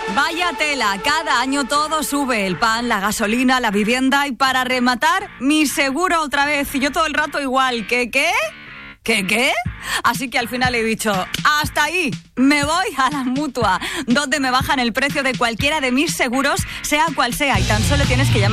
Vaya tela, cada año todo sube, el pan, la gasolina, la vivienda y para rematar, mi seguro otra vez. Y yo todo el rato igual, ¿qué? ¿Qué? Así que al final he dicho, hasta ahí, me voy a la Mutua, donde me bajan el precio de cualquiera de mis seguros, sea cual sea, y tan solo tienes que llamar